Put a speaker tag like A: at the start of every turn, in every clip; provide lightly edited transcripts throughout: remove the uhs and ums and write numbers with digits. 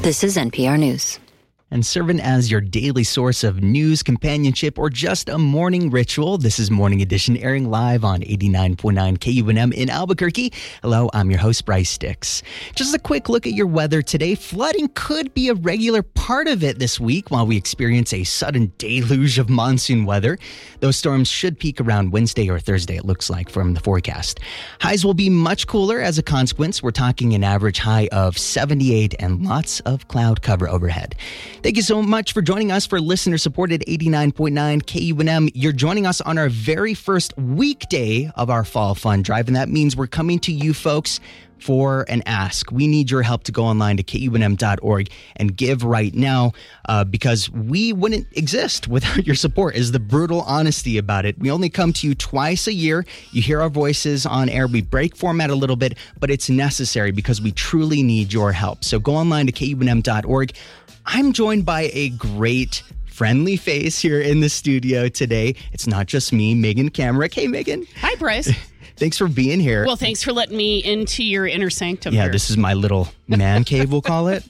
A: This is NPR News.
B: And serving as your daily source of news, companionship, or just a morning ritual, this is Morning Edition, airing live on 89.9 KUNM in Albuquerque. Hello, I'm your host, Bryce Sticks. Just a quick look at your weather today. Flooding could be a regular part of it this week while we experience a sudden deluge of monsoon weather. Those storms should peak around Wednesday or Thursday, it looks like, from the forecast. Highs will be much cooler as a consequence. We're talking an average high of 78 and lots of cloud cover overhead. Thank you so much for joining us for listener-supported 89.9 KUNM. You're joining us on our very first weekday of our Fall Fund Drive, and that means we're coming to you folks for an ask. We need your help to go online to KUNM.org and give right now because we wouldn't exist without your support, is the brutal honesty about it. We only come to you twice a year. You hear our voices on air. We break format a little bit, but it's necessary because we truly need your help. So go online to KUNM.org. I'm joined by a great friendly face here in the studio today. It's not just me, Megan Kamerick. Hey, Megan.
C: Hi, Bryce.
B: Thanks for being here.
C: Well, thanks for letting me into your inner sanctum.
B: Yeah,
C: here.
B: This is my little man cave, we'll call it.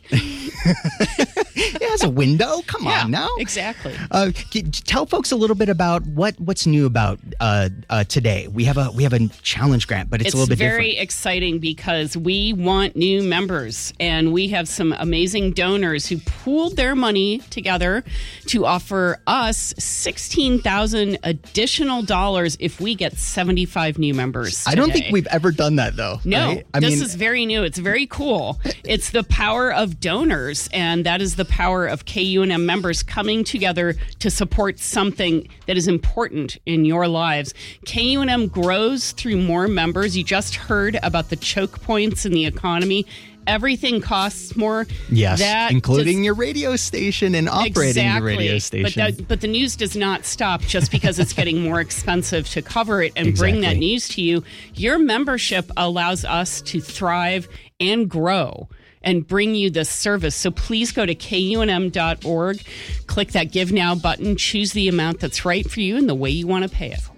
B: It has a window. Come on now.
C: Exactly.
B: Tell folks a little bit about what's new about today. We have a challenge grant, but it's a little bit different.
C: It's very exciting because we want new members, and we have some amazing donors who pooled their money together to offer us $16,000 additional dollars if we get 75 new members today.
B: I don't think we've ever done that, though.
C: No,
B: right?
C: this is very new. It's very cool. It's the power of donors, and that is the power of KUNM members coming together to support something that is important in your lives. KUNM grows through more members. You just heard about the choke points in the economy. Everything costs more.
B: Yes, including your radio station and operating your radio station.
C: But the news does not stop just because it's getting more expensive to cover it and bring that news to you. Your membership allows us to thrive and grow and bring you this service. So please go to KUNM.org, click that Give Now button, choose the amount that's right for you and the way you want to pay it.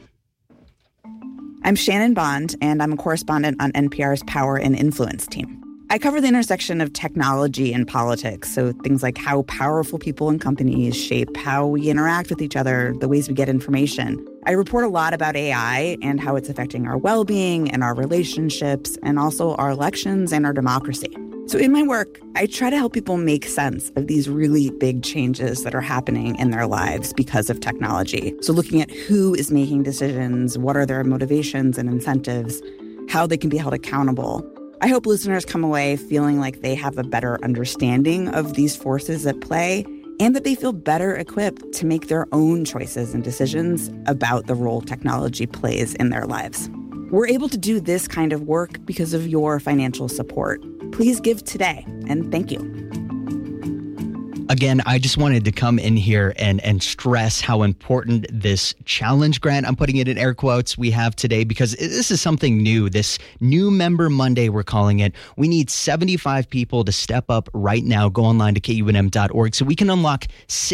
D: I'm Shannon Bond, and I'm a correspondent on NPR's Power and Influence team. I cover the intersection of technology and politics, so things like how powerful people and companies shape how we interact with each other, the ways we get information. I report a lot about AI and how it's affecting our well-being and our relationships, and also our elections and our democracy. So in my work, I try to help people make sense of these really big changes that are happening in their lives because of technology. So looking at who is making decisions, what are their motivations and incentives, how they can be held accountable. I hope listeners come away feeling like they have a better understanding of these forces at play and that they feel better equipped to make their own choices and decisions about the role technology plays in their lives. We're able to do this kind of work because of your financial support. Please give today, and thank you.
B: Again, I just wanted to come in here and stress how important this challenge grant, I'm putting it in air quotes, we have today, because this is something new. This new Member Monday, we're calling it. We need 75 people to step up right now. Go online to KUNM.org so we can unlock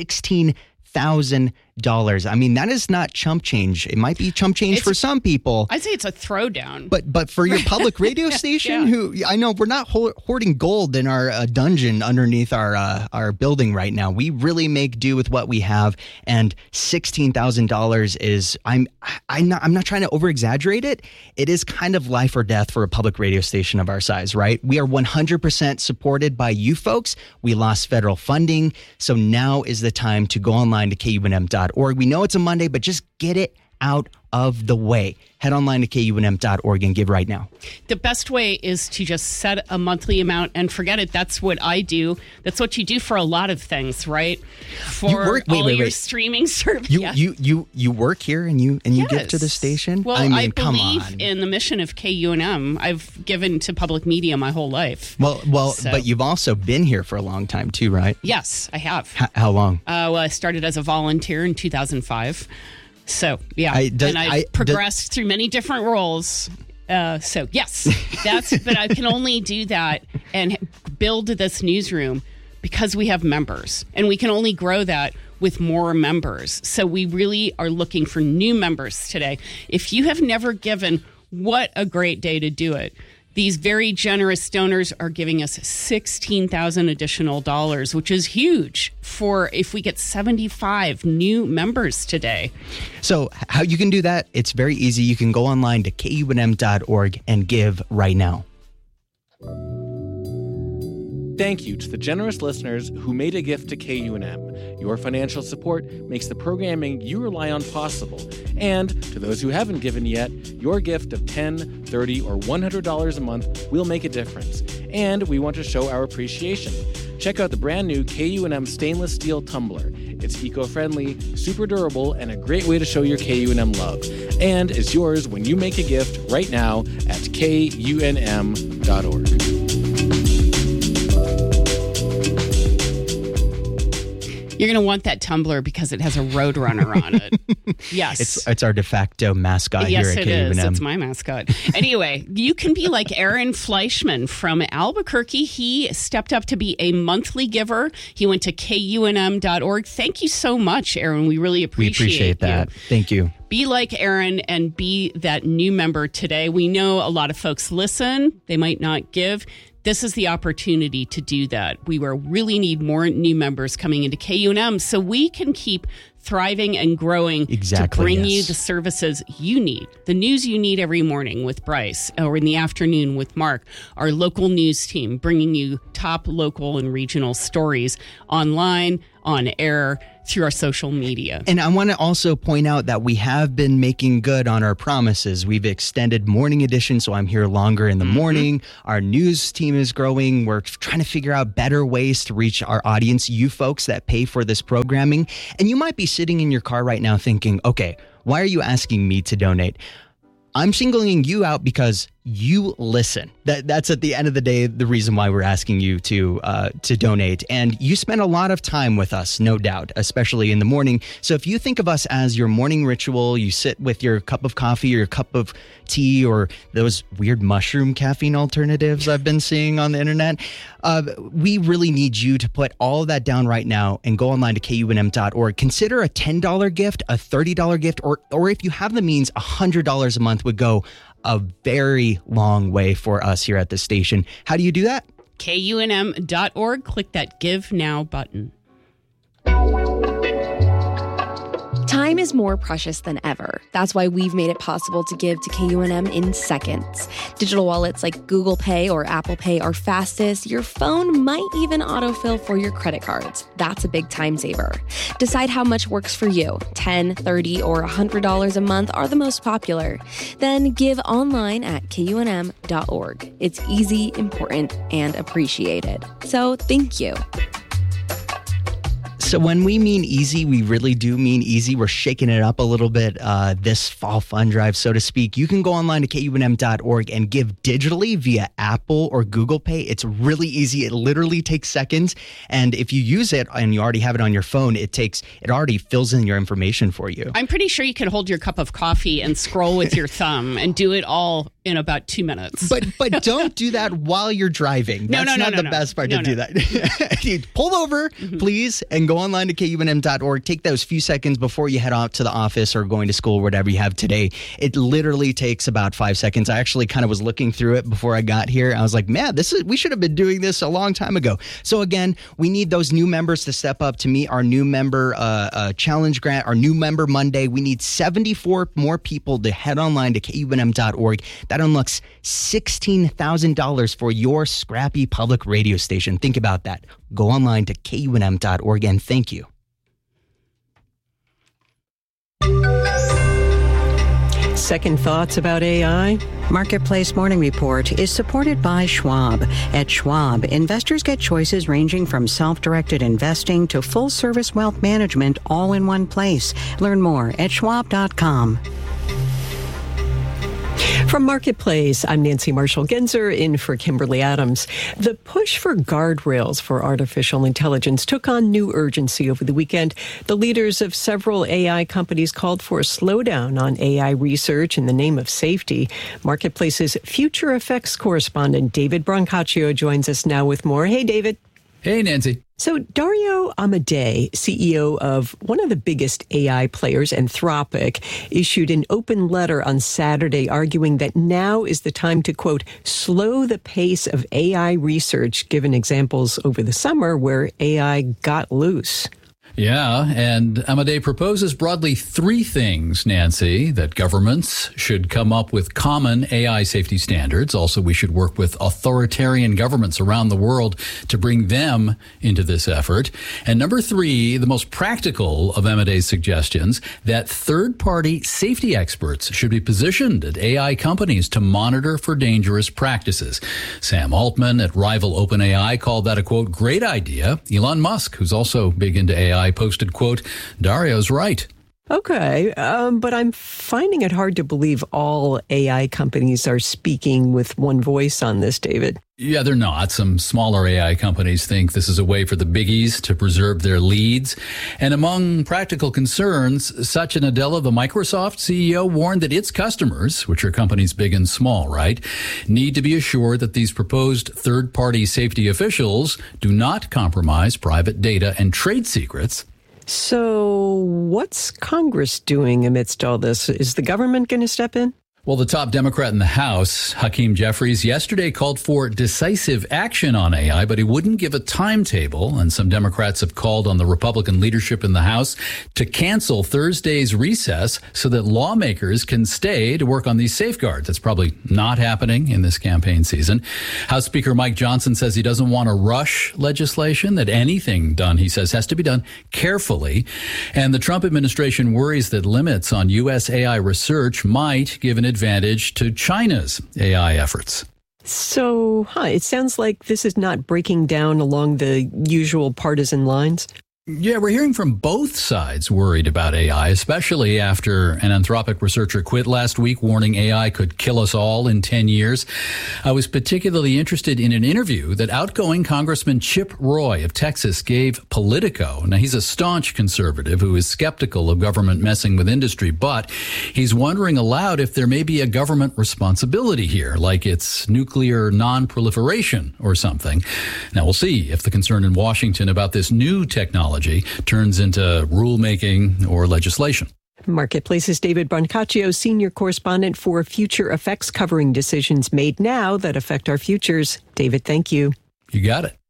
B: $16,000. I mean, that is not chump change. It might be chump change for some people.
C: I'd say it's a throwdown.
B: But for your public radio station, who I know we're not hoarding gold in our dungeon underneath our building right now. We really make do with what we have, and $16,000 is I'm not trying to over exaggerate it. It is kind of life or death for a public radio station of our size, right? We are 100% supported by you folks. We lost federal funding, so now is the time to go online to KUNM.org. We know it's a Monday, but just get it out of the way. Head online to KUNM.org and give right now.
C: The best way is to just set a monthly amount and forget it. That's what I do. That's what you do for a lot of things, right? For your streaming service.
B: You work here and you give to the station?
C: Well, I believe in the mission of KUNM. I've given to public media my whole life.
B: Well, but you've also been here for a long time too, right?
C: Yes, I have.
B: How long?
C: Well, I started as a volunteer in 2005. So, yeah, I progressed through many different roles. So, yes, but I can only do that and build this newsroom because we have members. And we can only grow that with more members. So we really are looking for new members today. If you have never given, what a great day to do it. These very generous donors are giving us $16,000 additional dollars, which is huge for if we get 75 new members today.
B: So how you can do that, it's very easy. You can go online to KUNM.org and give right now.
A: Thank you to the generous listeners who made a gift to KUNM. Your financial support makes the programming you rely on possible. And to those who haven't given yet, your gift of $10, $30, or $100 a month will make a difference. And we want to show our appreciation. Check out the brand new KUNM stainless steel tumbler. It's eco-friendly, super durable, and a great way to show your KUNM love. And is yours when you make a gift right now at KUNM.org.
C: You're going to want that tumbler because it has a Roadrunner on it. Yes.
B: It's our de facto mascot here at KUNM.
C: Yes, it is. It's my mascot. Anyway, you can be like Aaron Fleischman from Albuquerque. He stepped up to be a monthly giver. He went to KUNM.org. Thank you so much, Aaron. We really appreciate
B: that. Thank you.
C: Be like Aaron and be that new member today. We know a lot of folks listen. They might not give. This is the opportunity to do that. We really need more new members coming into KUNM so we can keep thriving and growing to bring you the services you need, the news you need every morning with Bryce, or in the afternoon with Mark, our local news team bringing you top local and regional stories online, on air, through our social media.
B: And I want to also point out that we have been making good on our promises. We've extended morning edition, so I'm here longer in the morning. Our news team is growing. We're trying to figure out better ways to reach our audience, you folks that pay for this programming. And you might be sitting in your car right now thinking, okay, why are you asking me to donate? I'm singling you out because you listen. That's at the end of the day the reason why we're asking you to donate. And you spend a lot of time with us, no doubt, especially in the morning. So if you think of us as your morning ritual, you sit with your cup of coffee or your cup of tea or those weird mushroom caffeine alternatives I've been seeing on the internet, we really need you to put all of that down right now and go online to KUNM.org. Consider a $10 gift, a $30 gift, or if you have the means, $100 a month would go a very long way for us here at the station. How do you do that?
C: KUNM.org. Click that Give Now button.
E: Time is more precious than ever. That's why we've made it possible to give to KUNM in seconds. Digital wallets like Google Pay or Apple Pay are fastest. Your phone might even autofill for your credit cards. That's a big time saver. Decide how much works for you. $10, $30, or $100 a month are the most popular. Then give online at KUNM.org. It's easy, important, and appreciated. So thank you.
B: So when we mean easy, we really do mean easy. We're shaking it up a little bit this fall fund drive, so to speak. You can go online to KUNM.org and give digitally via Apple or Google Pay. It's really easy. It literally takes seconds. And if you use it and you already have it on your phone, it already fills in your information for you.
C: I'm pretty sure you could hold your cup of coffee and scroll with your thumb and do it all in about 2 minutes.
B: But don't do that while you're driving. That's not the best part to do that. You pull over, please, and go online to KUNM.org. Take those few seconds before you head off to the office or going to school, whatever you have today. It literally takes about 5 seconds. I actually kind of was looking through it before I got here. I was like, man, we should have been doing this a long time ago. So again, we need those new members to step up to meet our new member challenge grant, our new member Monday. We need 74 more people to head online to KUNM.org. That unlocks $16,000 for your scrappy public radio station. Think about that. Go online to KUNM.org and thank you.
F: Second thoughts about AI? Marketplace Morning Report is supported by Schwab. At Schwab, investors get choices ranging from self-directed investing to full-service wealth management all in one place. Learn more at schwab.com. From Marketplace, I'm Nancy Marshall-Genzer in for Kimberly Adams. The push for guardrails for artificial intelligence took on new urgency over the weekend. The leaders of several AI companies called for a slowdown on AI research in the name of safety. Marketplace's Future Effects correspondent David Brancaccio joins us now with more. Hey, David.
G: Hey, Nancy.
F: So Dario Amodei, CEO of one of the biggest AI players, Anthropic, issued an open letter on Saturday arguing that now is the time to, quote, slow the pace of AI research, given examples over the summer where AI got loose.
G: Yeah, and Amodei proposes broadly 3 things, Nancy: that governments should come up with common AI safety standards. Also, we should work with authoritarian governments around the world to bring them into this effort. And number 3, the most practical of Amodei's suggestions, that third-party safety experts should be positioned at AI companies to monitor for dangerous practices. Sam Altman at rival OpenAI called that a, quote, great idea. Elon Musk, who's also big into AI, posted, quote, Dario's right.
F: Okay, but I'm finding it hard to believe all AI companies are speaking with one voice on this, David.
G: Yeah, they're not. Some smaller AI companies think this is a way for the biggies to preserve their leads. And among practical concerns, Satya Nadella, the Microsoft CEO, warned that its customers, which are companies big and small, right, need to be assured that these proposed third-party safety officials do not compromise private data and trade secrets.
F: So what's Congress doing amidst all this? Is the government going to step in?
G: Well, the top Democrat in the House, Hakeem Jeffries, yesterday called for decisive action on AI, but he wouldn't give a timetable. And some Democrats have called on the Republican leadership in the House to cancel Thursday's recess so that lawmakers can stay to work on these safeguards. That's probably not happening in this campaign season. House Speaker Mike Johnson says he doesn't want to rush legislation, that anything done, he says, has to be done carefully. And the Trump administration worries that limits on U.S. AI research might give an advantage to China's AI efforts.
F: So, it sounds like this is not breaking down along the usual partisan lines.
G: Yeah, we're hearing from both sides worried about AI, especially after an Anthropic researcher quit last week, warning AI could kill us all in 10 years. I was particularly interested in an interview that outgoing Congressman Chip Roy of Texas gave Politico. Now, he's a staunch conservative who is skeptical of government messing with industry, but he's wondering aloud if there may be a government responsibility here, like it's nuclear non-proliferation or something. Now, we'll see if the concern in Washington about this new technology turns into rulemaking or legislation.
F: Marketplace's David Brancaccio, senior correspondent for Future Effects, covering decisions made now that affect our futures. David, thank you.
G: You got it.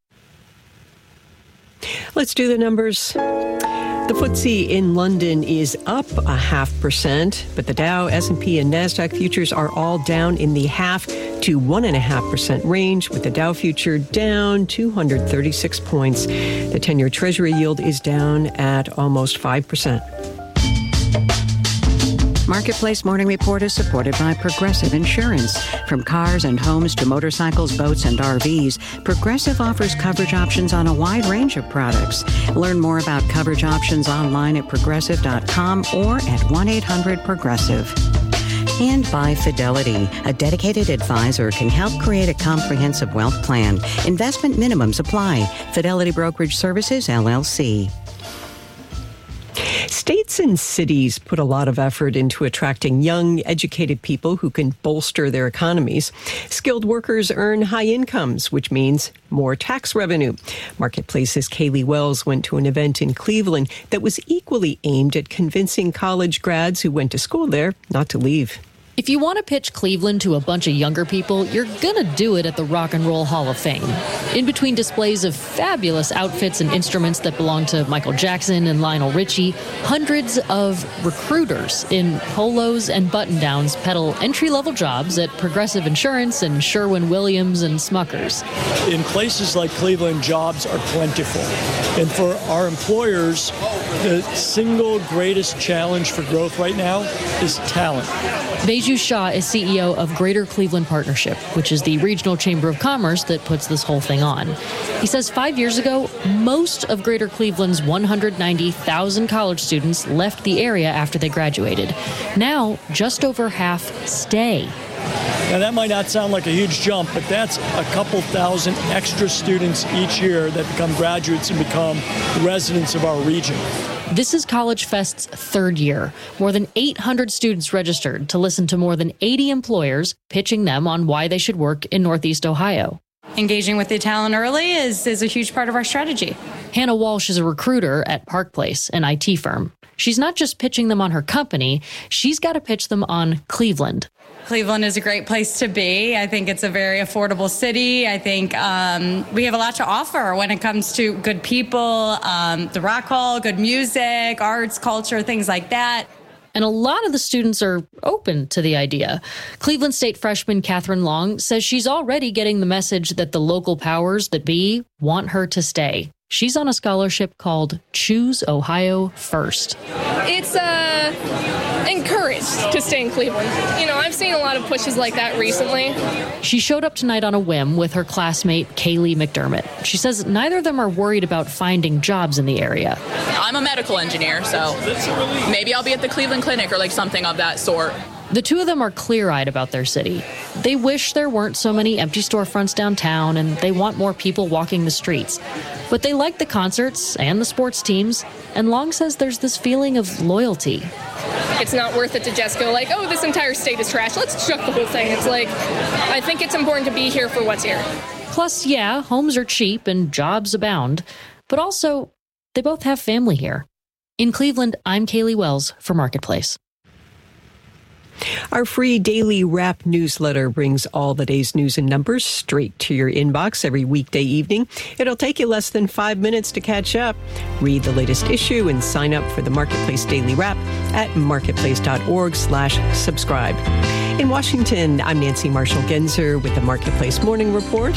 F: Let's do the numbers. The FTSE in London is up 0.5%, but the Dow, S&P, and NASDAQ futures are all down in the 0.5% to 1.5% range, with the Dow future down 236 points. The 10-year Treasury yield is down at almost 5%.
H: Marketplace Morning Report is supported by Progressive Insurance. From cars and homes to motorcycles, boats, and RVs, Progressive offers coverage options on a wide range of products. Learn more about coverage options online at progressive.com or at 1-800-PROGRESSIVE. And by Fidelity, a dedicated advisor can help create a comprehensive wealth plan. Investment minimums apply. Fidelity Brokerage Services, LLC.
F: States and cities put a lot of effort into attracting young, educated people who can bolster their economies. Skilled workers earn high incomes, which means more tax revenue. Marketplace's Kaylee Wells went to an event in Cleveland that was equally aimed at convincing college grads who went to school there not to leave.
I: If you want to pitch Cleveland to a bunch of younger people, you're going to do it at the Rock and Roll Hall of Fame. In between displays of fabulous outfits and instruments that belong to Michael Jackson and Lionel Richie, hundreds of recruiters in polos and button-downs peddle entry-level jobs at Progressive Insurance and Sherwin-Williams and Smuckers.
J: In places like Cleveland, jobs are plentiful. And for our employers, the single greatest challenge for growth right now is talent.
I: Beju Shah is CEO of Greater Cleveland Partnership, which is the regional chamber of commerce that puts this whole thing on. He says 5 years ago, most of Greater Cleveland's 190,000 college students left the area after they graduated. Now, just over half stay.
J: Now, that might not sound like a huge jump, but that's a couple thousand extra students each year that become graduates and become residents of our region.
I: This is College Fest's third year. More than 800 students registered to listen to more than 80 employers pitching them on why they should work in Northeast Ohio.
K: engaging with the talent early is a huge part of our strategy.
I: Hannah Walsh is a recruiter at Park Place, an IT firm. She's not just pitching them on her company, she's got to pitch them on Cleveland.
K: Cleveland is a great place to be. I think it's a very affordable city. I think we have a lot to offer when it comes to good people, the Rock Hall, good music, arts, culture, things like that.
I: And a lot of the students are open to the idea. Cleveland State freshman Catherine Long says she's already getting the message that the local powers that be want her to stay. She's on a scholarship called Choose Ohio First.
L: It's encouraged to stay in Cleveland. I've seen a lot of pushes like that recently.
I: She showed up tonight on a whim with her classmate, Kaylee McDermott. She says neither of them are worried about finding jobs in the area.
M: I'm a medical engineer, so maybe I'll be at the Cleveland Clinic or something of that sort.
I: The two of them are clear-eyed about their city. They wish there weren't so many empty storefronts downtown, and they want more people walking the streets. But they like the concerts and the sports teams, and Long says there's this feeling of loyalty.
L: It's not worth it to just go this entire state is trash. Let's chuck the whole thing. It's I think it's important to be here for what's here.
I: Plus, yeah, homes are cheap and jobs abound. But also, they both have family here. In Cleveland, I'm Kaylee Wells for Marketplace.
F: Our free daily wrap newsletter brings all the day's news and numbers straight to your inbox every weekday evening. It'll take you less than 5 minutes to catch up. Read the latest issue and sign up for the Marketplace Daily Wrap at marketplace.org/subscribe. In Washington, I'm Nancy Marshall-Genzer with the Marketplace Morning Report.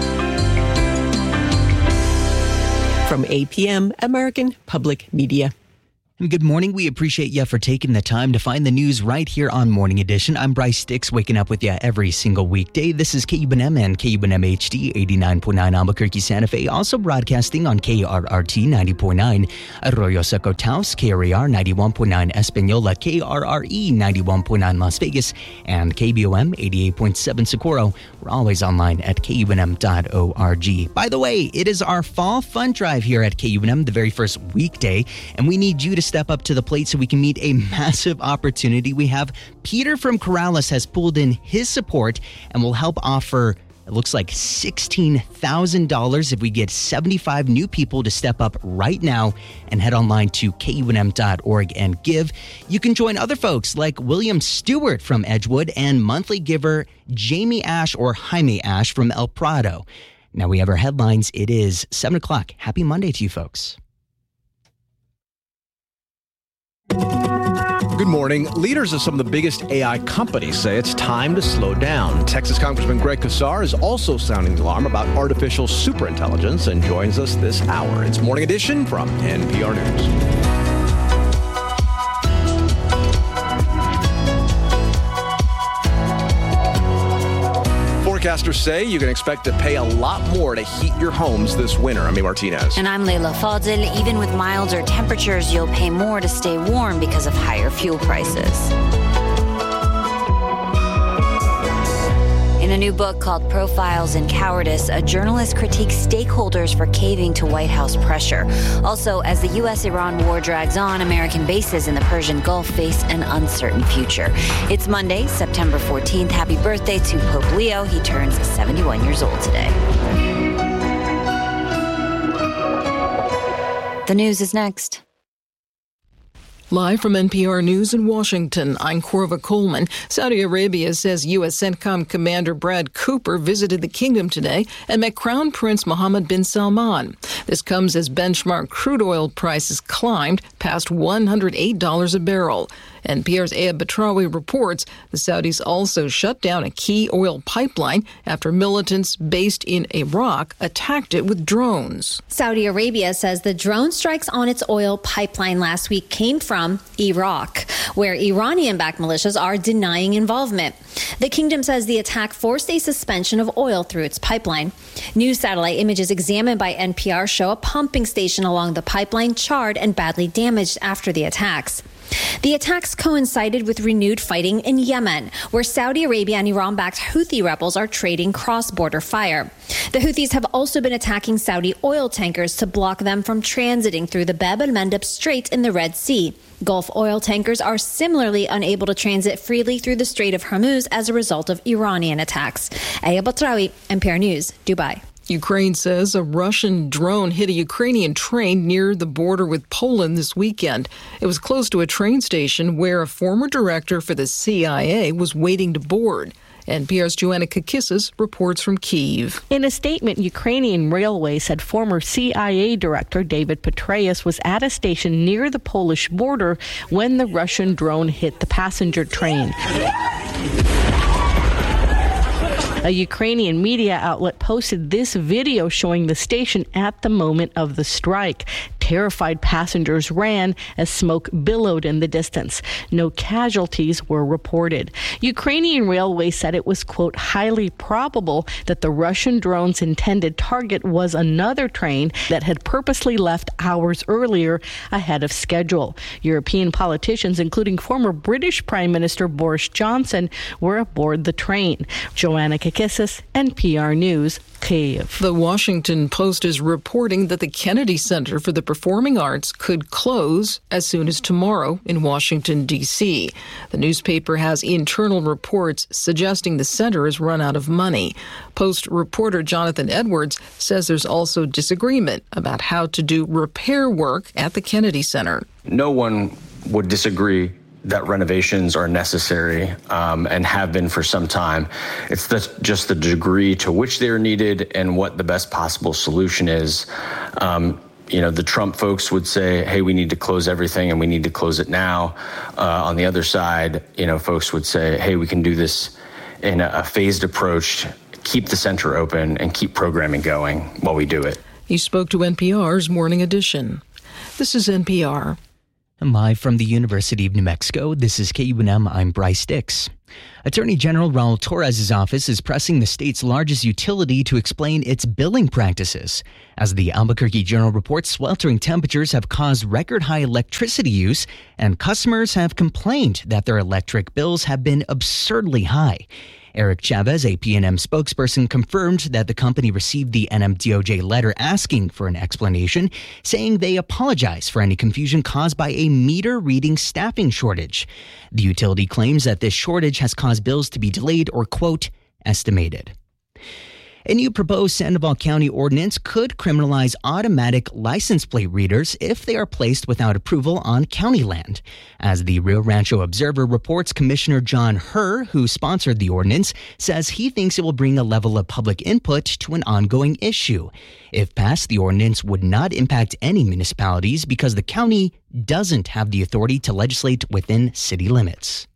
F: From APM, American Public Media.
B: And good morning. We appreciate you for taking the time to find the news right here on Morning Edition. I'm Bryce Sticks, waking up with you every single weekday. This is KUNM and KUNM HD 89.9 Albuquerque, Santa Fe. Also broadcasting on KRRT 90.9 Arroyo Seco Taos, KRER 91.9 Espanola, KRRE 91.9 Las Vegas, and KBOM 88.7 Socorro. We're always online at KUNM.org. By the way, it is our fall fund drive here at KUNM, the very first weekday, and we need you to step up to the plate so we can meet a massive opportunity. We have Peter from Corrales has pulled in his support and will help offer, it looks like $16,000 if we get 75 new people to step up right now and head online to KUNM.org and give. You can join other folks like William Stewart from Edgewood and monthly giver Jamie Ash or Jaime Ash from El Prado. Now we have our headlines. It is 7 o'clock. Happy Monday to you folks.
N: Good morning. Leaders of some of the biggest AI companies say it's time to slow down. Texas Congressman Greg Casar is also sounding the alarm about artificial superintelligence and joins us this hour. It's Morning Edition from NPR News. Forecasters say you can expect to pay a lot more to heat your homes this winter. I'm Martinez.
O: And I'm Leila Fadel. Even with milder temperatures, you'll pay more to stay warm because of higher fuel prices. In a new book called Profiles in Cowardice, a journalist critiques stakeholders for caving to White House pressure. Also, as the U.S.-Iran war drags on, American bases in the Persian Gulf face an uncertain future. It's Monday, September 14th. Happy birthday to Pope Leo. He turns 71 years old today. The news is next.
P: Live from NPR News in Washington, I'm Corva Coleman. Saudi Arabia says U.S. CENTCOM Commander Brad Cooper visited the kingdom today and met Crown Prince Mohammed bin Salman. This comes as benchmark crude oil prices climbed past $108 a barrel. NPR's Ayab Batrawi reports the Saudis also shut down a key oil pipeline after militants based in Iraq attacked it with drones.
Q: Saudi Arabia says the drone strikes on its oil pipeline last week came from Iraq, where Iranian-backed militias are denying involvement. The kingdom says the attack forced a suspension of oil through its pipeline. New satellite images examined by NPR show a pumping station along the pipeline charred and badly damaged after the attacks. The attacks coincided with renewed fighting in Yemen, where Saudi Arabia and Iran-backed Houthi rebels are trading cross-border fire. The Houthis have also been attacking Saudi oil tankers to block them from transiting through the Bab el-Mandeb Strait in the Red Sea. Gulf oil tankers are similarly unable to transit freely through the Strait of Hormuz as a result of Iranian attacks. Aya Batrawi, NPR News, Dubai.
P: Ukraine says a Russian drone hit a Ukrainian train near the border with Poland this weekend. It was close to a train station where a former director for the CIA was waiting to board. NPR's Joanna Kakissis reports from Kyiv.
R: In a statement, Ukrainian Railways said former CIA director David Petraeus was at a station near the Polish border when the Russian drone hit the passenger train. A Ukrainian media outlet posted this video showing the station at the moment of the strike. Terrified passengers ran as smoke billowed in the distance. No casualties were reported. Ukrainian Railways said it was, quote, highly probable that the Russian drone's intended target was another train that had purposely left hours earlier ahead of schedule. European politicians, including former British Prime Minister Boris Johnson, were aboard the train. Joanna Kakissis, NPR News, Kyiv.
P: The Washington Post is reporting that the Kennedy Center for the Performing Arts could close as soon as tomorrow in Washington, D.C. The newspaper has internal reports suggesting the center has run out of money. Post reporter Jonathan Edwards says there's also disagreement about how to do repair work at the Kennedy Center.
S: No one would disagree that renovations are necessary and have been for some time. It's just the degree to which they're needed and what the best possible solution is. The Trump folks would say, hey, we need to close everything and we need to close it now. On the other side, folks would say, hey, we can do this in a phased approach, keep the center open and keep programming going while we do it.
P: He spoke to NPR's Morning Edition. This is NPR.
B: Live from the University of New Mexico, this is KUNM. I'm Bryce Dix. Attorney General Raul Torres' office is pressing the state's largest utility to explain its billing practices. As the Albuquerque Journal reports, sweltering temperatures have caused record-high electricity use, and customers have complained that their electric bills have been absurdly high. Eric Chavez, a PNM spokesperson, confirmed that the company received the NMDOJ letter asking for an explanation, saying they apologize for any confusion caused by a meter reading staffing shortage. The utility claims that this shortage has caused bills to be delayed or, quote, estimated. A new proposed Sandoval County ordinance could criminalize automatic license plate readers if they are placed without approval on county land. As the Rio Rancho Observer reports, Commissioner John Herr, who sponsored the ordinance, says he thinks it will bring a level of public input to an ongoing issue. If passed, the ordinance would not impact any municipalities because the county doesn't have the authority to legislate within city limits.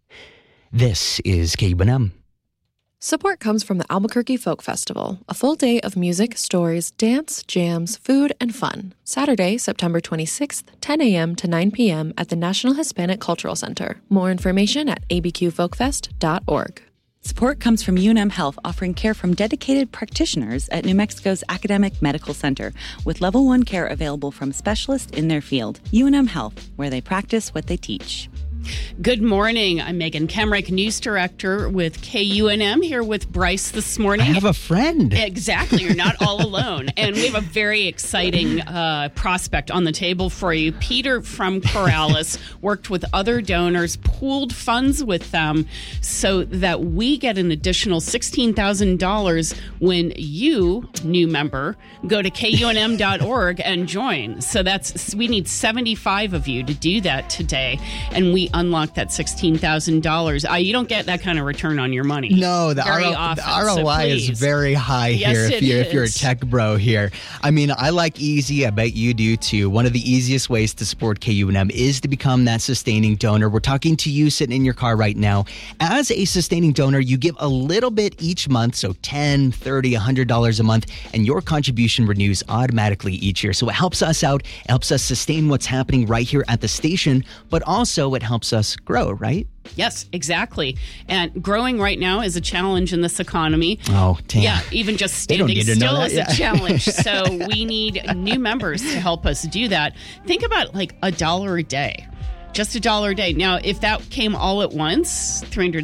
B: This is KUNM.
T: Support comes from the Albuquerque Folk Festival, a full day of music, stories, dance, jams, food, and fun. Saturday, September 26th, 10 a.m. to 9 p.m. at the National Hispanic Cultural Center. More information at abqfolkfest.org.
U: Support comes from UNM Health, offering care from dedicated practitioners at New Mexico's Academic Medical Center, with level 1 care available from specialists in their field. UNM Health, where they practice what they teach.
C: Good morning. I'm Megan Kemrick, news director with KUNM, here with Bryce this morning.
B: I have a friend.
C: Exactly. You're not all alone. And we have a very exciting prospect on the table for you. Peter from Corrales worked with other donors, pooled funds with them so that we get an additional $16,000 when you, new member, go to KUNM.org and join. So we need 75 of you to do that today. And we unlock that $16,000. You don't get that kind of return on your money.
B: No, the ROI is very high here if you're a tech bro here. I mean, I like easy. I bet you do too. One of the easiest ways to support KUNM is to become that sustaining donor. We're talking to you sitting in your car right now. As a sustaining donor, you give a little bit each month, so $10, $30, $100 a month, and your contribution renews automatically each year. So it helps us out. It helps us sustain what's happening right here at the station, but also it helps us grow, right?
C: Yes, exactly. And growing right now is a challenge in this economy.
B: Oh, damn.
C: Yeah, even just standing still is a challenge. So we need new members to help us do that. Think about like $1 a day. just $1 a day. Now, if that came all at once,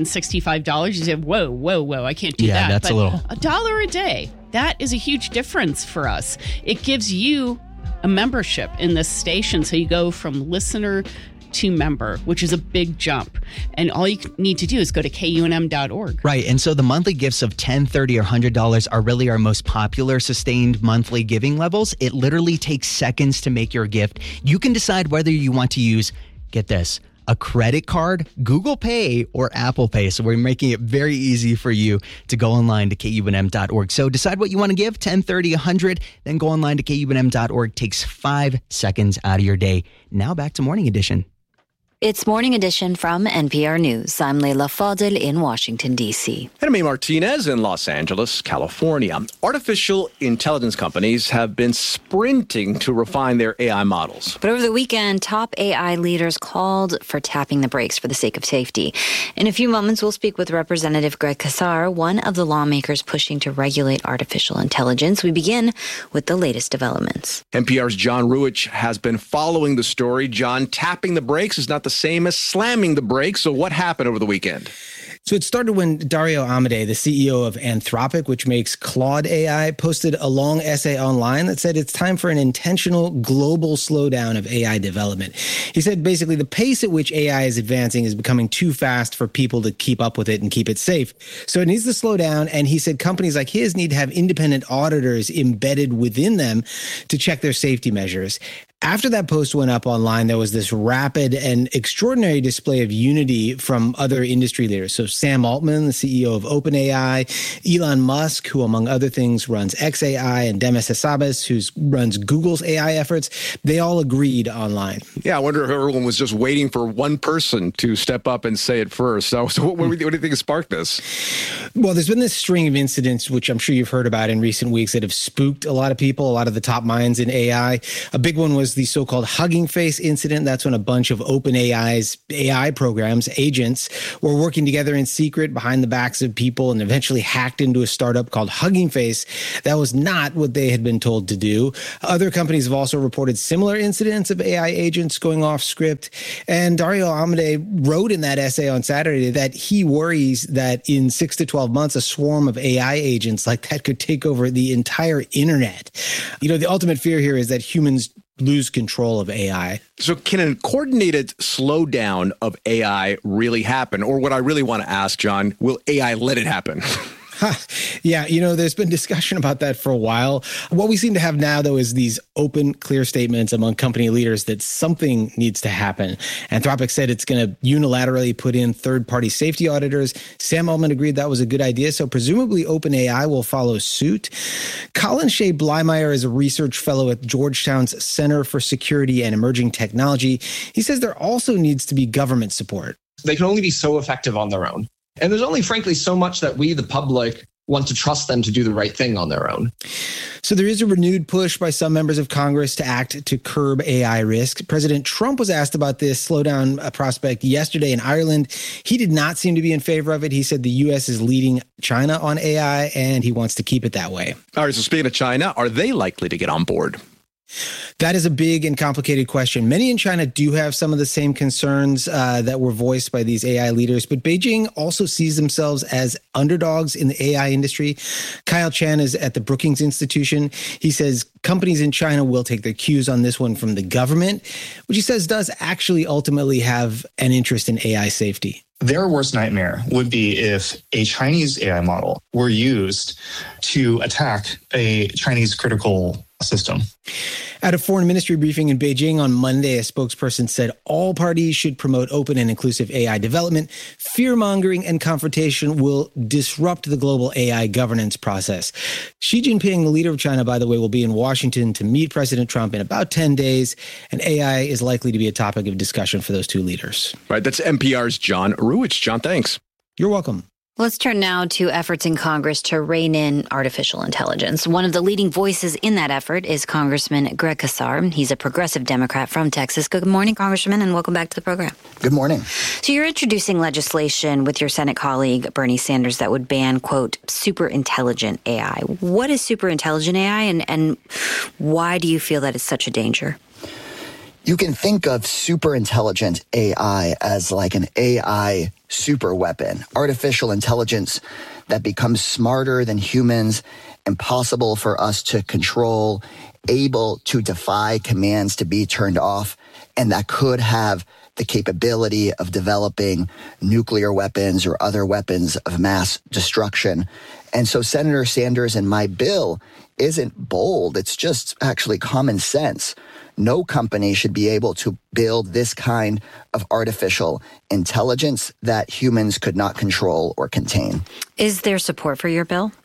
C: $365, you say, whoa, I can't do that.
B: Yeah, that's a little.
C: $1 a day, that is a huge difference for us. It gives you a membership in this station. So you go from listener to member, which is a big jump. And all you need to do is go to KUNM.org.
B: Right. And so the monthly gifts of $10, $30, or $100 are really our most popular sustained monthly giving levels. It literally takes seconds to make your gift. You can decide whether you want to use, get this, a credit card, Google Pay, or Apple Pay. So we're making it very easy for you to go online to KUNM.org. So decide what you want to give, 10, 30, 100, then go online to KUNM.org. Takes 5 seconds out of your day. Now back to Morning Edition.
O: It's Morning Edition from NPR News. I'm Leila Fadel in Washington, D.C.
N: And I'm Martinez in Los Angeles, California. Artificial intelligence companies have been sprinting to refine their AI models.
O: But over the weekend, top AI leaders called for tapping the brakes for the sake of safety. In a few moments, we'll speak with Representative Greg Casar, one of the lawmakers pushing to regulate artificial intelligence. We begin with the latest developments.
N: NPR's John Ruich has been following the story. John, tapping the brakes is not the same as slamming the brakes. So what happened over the weekend?
D: So it started when Dario Amodei, the CEO of Anthropic, which makes Claude AI, posted a long essay online that said it's time for an intentional global slowdown of AI development. He said basically the pace at which AI is advancing is becoming too fast for people to keep up with it and keep it safe. So it needs to slow down. And he said companies like his need to have independent auditors embedded within them to check their safety measures. After that post went up online, there was this rapid and extraordinary display of unity from other industry leaders. So Sam Altman, the CEO of OpenAI, Elon Musk, who among other things runs xAI, and Demis Hassabis, who runs Google's AI efforts, they all agreed online.
N: Yeah, I wonder if everyone was just waiting for one person to step up and say it first. So what do you think sparked this?
D: Well, there's been this string of incidents, which I'm sure you've heard about in recent weeks, that have spooked a lot of people, a lot of the top minds in AI. A big one was the so-called Hugging Face incident. That's when a bunch of OpenAI's AI programs, agents, were working together in secret behind the backs of people and eventually hacked into a startup called Hugging Face. That was not what they had been told to do. Other companies have also reported similar incidents of AI agents going off script. And Dario Amodei wrote in that essay on Saturday that he worries that in 6 to 12 months, a swarm of AI agents like that could take over the entire internet. You know, the ultimate fear here is that humans lose control of AI.
N: So can a coordinated slowdown of AI really happen? Or what I really want to ask, John, will AI let it happen?
D: Yeah, you know, there's been discussion about that for a while. What we seem to have now, though, is these open, clear statements among company leaders that something needs to happen. Anthropic said it's going to unilaterally put in third-party safety auditors. Sam Altman agreed that was a good idea, so presumably OpenAI will follow suit. Colin Shea Blymeyer is a research fellow at Georgetown's Center for Security and Emerging Technology. He says there also needs to be government support.
V: They can only be so effective on their own. And there's only, frankly, so much that we, the public, want to trust them to do the right thing on their own.
D: So there is a renewed push by some members of Congress to act to curb AI risk. President Trump was asked about this slowdown prospect yesterday in Ireland. He did not seem to be in favor of it. He said the U.S. is leading China on AI, and he wants to keep it that way.
N: All right, so speaking of China, are they likely to get on board?
D: That is a big and complicated question. Many in China do have some of the same concerns that were voiced by these AI leaders, but Beijing also sees themselves as underdogs in the AI industry. Kyle Chan is at the Brookings Institution. He says companies in China will take their cues on this one from the government, which he says does actually ultimately have an interest in AI safety.
W: Their worst nightmare would be if a Chinese AI model were used to attack a Chinese critical system.
D: At a foreign ministry briefing in Beijing on Monday, a spokesperson said all parties should promote open and inclusive AI development. Fear-mongering and confrontation will disrupt the global AI governance process. Xi Jinping, the leader of China, by the way, will be in Washington to meet President Trump in about 10 days, and AI is likely to be a topic of discussion for those two leaders.
N: Right, that's NPR's John Ruich. John, thanks.
D: You're welcome.
O: Let's turn now to efforts in Congress to rein in artificial intelligence. One of the leading voices in that effort is Congressman Greg Casar. He's a progressive Democrat from Texas. Good morning, Congressman, and welcome back to the program.
X: Good morning.
O: So you're introducing legislation with your Senate colleague, Bernie Sanders, that would ban, quote, super intelligent AI. What is super intelligent AI, and why do you feel that it's such a danger?
A: You can think of super intelligent AI as like an AI super weapon, artificial intelligence that becomes smarter than humans, impossible for us to control, able to defy commands to be turned off, and that could have the capability of developing nuclear weapons or other weapons of mass destruction. And so Senator Sanders and my bill isn't bold. It's just actually common sense. No company should be able to build this kind of artificial intelligence that humans could not control or contain.
O: Is there support for your bill?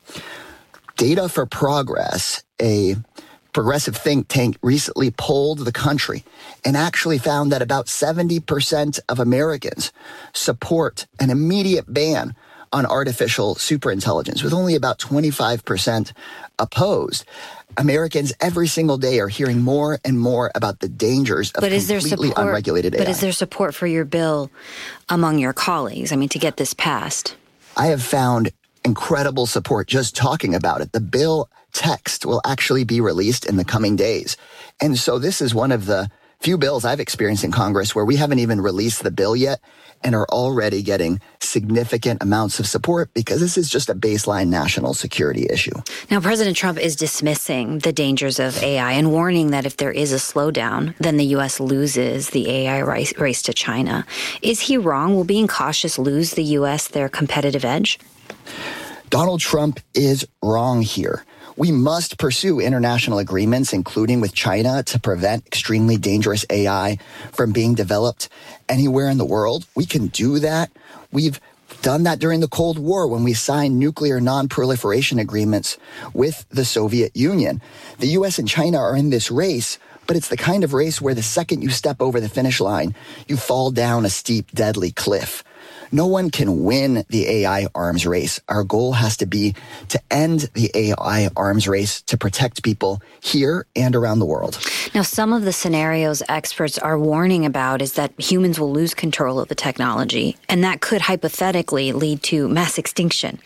A: Data for Progress, a progressive think tank, recently polled the country and actually found that about 70% of Americans support an immediate ban on artificial superintelligence, with only about 25% opposed. Americans every single day are hearing more and more about the dangers of completely unregulated AI.
O: But is there support for your bill among your colleagues? I mean, to get this passed?
A: I have found incredible support just talking about it. The bill text will actually be released in the coming days. And so this is one of the few bills I've experienced in Congress where we haven't even released the bill yet and are already getting significant amounts of support because this is just a baseline national security issue.
O: Now, President Trump is dismissing the dangers of AI and warning that if there is a slowdown, then the U.S. loses the AI race to China. Is he wrong? Will being cautious lose the U.S. their competitive edge?
A: Donald Trump is wrong here. We must pursue international agreements, including with China, to prevent extremely dangerous AI from being developed anywhere in the world. We can do that. We've done that during the Cold War when we signed nuclear non-proliferation agreements with the Soviet Union. The U.S. and China are in this race, but it's the kind of race where the second you step over the finish line, you fall down a steep, deadly cliff. No one can win the AI arms race. Our goal has to be to end the AI arms race to protect people here and around the world.
O: Now, some of the scenarios experts are warning about is that humans will lose control of the technology, and that could hypothetically lead to mass extinction.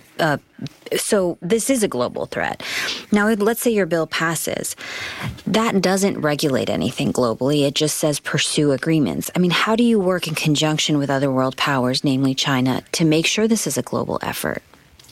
O: So this is a global threat. Now, let's say your bill passes. That doesn't regulate anything globally. It just says pursue agreements. I mean, how do you work in conjunction with other world powers, namely China, to make sure this is a global effort?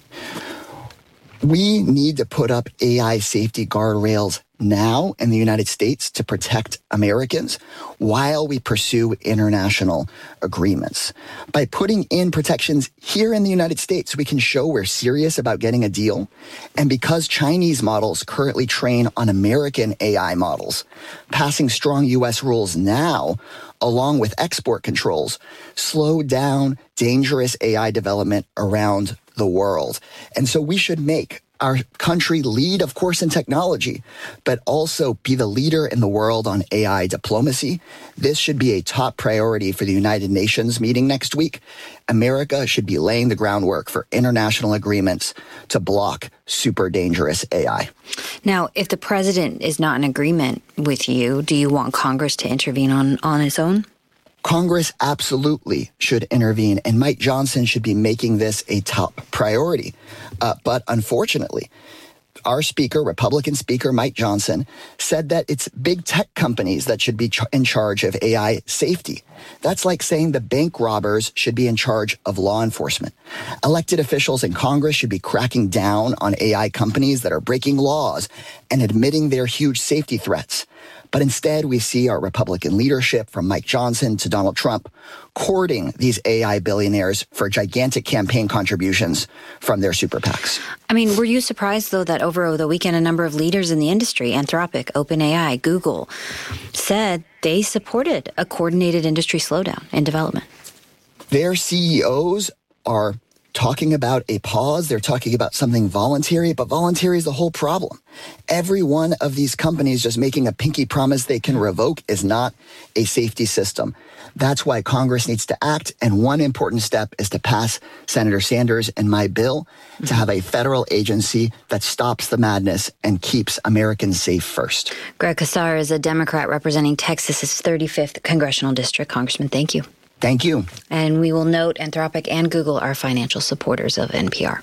A: We need to put up AI safety guardrails now in the United States to protect Americans while we pursue international agreements. By putting in protections here in the United States, we can show we're serious about getting a deal. And because Chinese models currently train on American AI models, passing strong U.S. rules now, along with export controls, slow down dangerous AI development around the world. And so we should make our country lead, of course, in technology, but also be the leader in the world on AI diplomacy. This should be a top priority for the United Nations meeting next week. America should be laying the groundwork for international agreements to block super dangerous AI.
O: Now, if the president is not in agreement with you, do you want Congress to intervene on its own?
A: Congress absolutely should intervene, and Mike Johnson should be making this a top priority. But unfortunately, our speaker, Republican Speaker Mike Johnson, said that it's big tech companies that should be in charge of AI safety. That's like saying the bank robbers should be in charge of law enforcement. Elected officials in Congress should be cracking down on AI companies that are breaking laws and admitting their huge safety threats. But instead, we see our Republican leadership, from Mike Johnson to Donald Trump, courting these AI billionaires for gigantic campaign contributions from their super PACs.
O: I mean, were you surprised, though, that over the weekend, a number of leaders in the industry, Anthropic, OpenAI, Google, said they supported a coordinated industry slowdown in development?
A: Their CEOs are talking about a pause. They're talking about something voluntary, but voluntary is the whole problem. Every one of these companies just making a pinky promise they can revoke is not a safety system. That's why Congress needs to act. And one important step is to pass Senator Sanders and my bill to have a federal agency that stops the madness and keeps Americans safe first.
O: Greg Casar is a Democrat representing Texas's 35th congressional district. Congressman, thank you.
A: Thank you.
O: And we will note Anthropic and Google are financial supporters of NPR.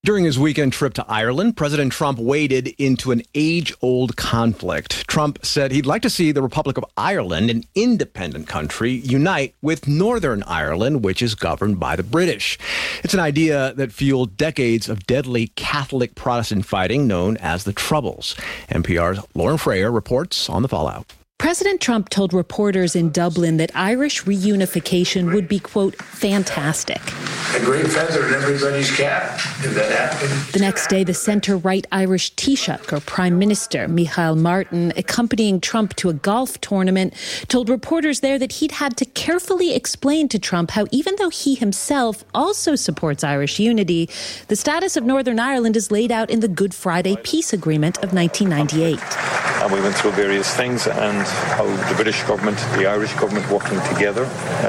N: During his weekend trip to Ireland, President Trump waded into an age-old conflict. Trump said he'd like to see the Republic of Ireland, an independent country, unite with Northern Ireland, which is governed by the British. It's an idea that fueled decades of deadly Catholic Protestant fighting known as the Troubles. NPR's Lauren Frayer reports on the fallout.
E: President Trump told reporters in Dublin that Irish reunification would be, quote, fantastic.
G: A great feather in everybody's cap if that happened.
E: The next day, the centre-right Irish Taoiseach, or Prime Minister, Micheál Martin, accompanying Trump to a golf tournament, told reporters there that he'd had to carefully explain to Trump how even though he himself also supports Irish unity, the status of Northern Ireland is laid out in the Good Friday Peace Agreement of 1998.
H: And we went through various things and how the British government, the Irish government working together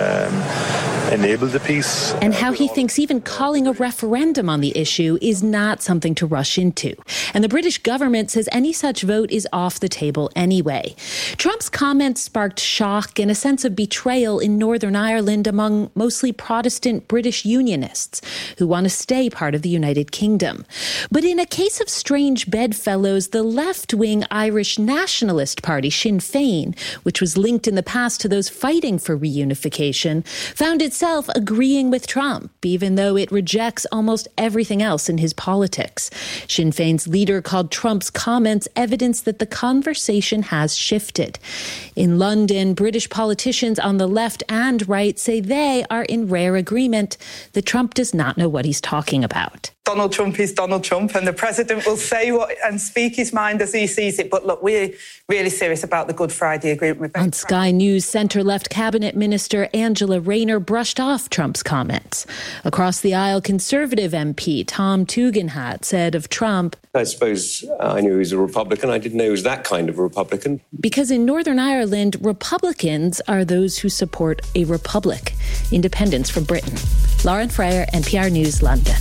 H: enabled the peace.
E: And how he thinks even calling a referendum on the issue is not something to rush into. And the British government says any such vote is off the table anyway. Trump's comments sparked shock and a sense of betrayal in Northern Ireland among mostly Protestant British Unionists who want to stay part of the United Kingdom. But in a case of strange bedfellows, the left-wing Irish Nationalist Party, Sinn Féin, which was linked in the past to those fighting for reunification, found itself agreeing with Trump, even though it rejects almost everything else in his politics. Sinn Féin's leader called Trump's comments evidence that the conversation has shifted. In London, British politicians on the left and right say they are in rare agreement that Trump does not know what he's talking about.
X: Donald Trump is Donald Trump, and the president will say what and speak his mind as he sees it. But look, we're really serious about the Good Friday Agreement.
E: On Sky News, centre-left cabinet minister Angela Rayner brushed off Trump's comments. Across the aisle, Conservative MP Tom Tugendhat said of Trump,
Y: I suppose I knew he was a Republican. I didn't know he was that kind of a Republican.
E: Because in Northern Ireland, Republicans are those who support a republic, independence from Britain. Lauren Frayer, NPR News, London.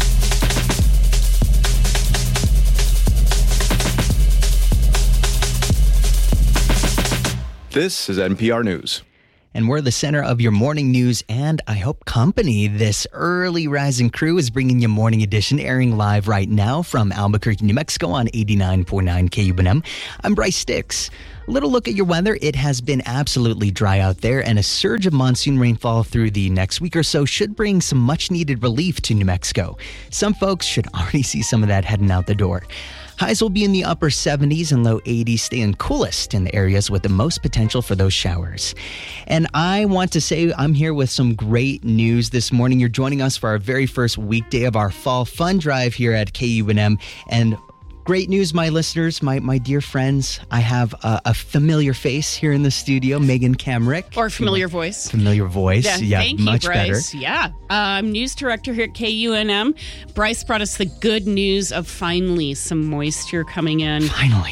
N: This is NPR News.
B: And we're the center of your morning news and, I hope, company. This early rising crew is bringing you Morning Edition, airing live right now from Albuquerque, New Mexico on 89.9 KUNM. I'm Bryce Sticks. A little look at your weather. It has been absolutely dry out there, and a surge of monsoon rainfall through the next week or so should bring some much-needed relief to New Mexico. Some folks should already see some of that heading out the door. Highs will be in the upper 70s and low 80s, staying coolest in the areas with the most potential for those showers. And I want to say I'm here with some great news this morning. You're joining us for our very first weekday of our Fall Fun Drive here at KUNM. And great news, my listeners, my dear friends. I have a familiar face here in the studio, Megan Kamrick.
C: Or familiar voice.
B: Familiar voice. Yeah,
C: thank
B: much
C: you, Bryce.
B: Better.
C: Yeah. I'm news director here at KUNM. Bryce brought us the good news of finally some moisture coming in.
B: Finally.